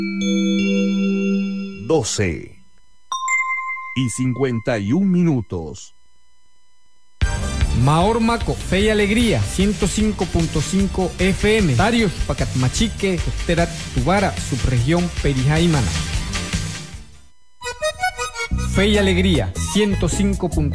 12:51. Maor Maco, Fe y Alegría, 105.5 FM. Darius, Pacatmachique, Terat, Tubara, subregión Perijaimana. Fe y Alegría, 105.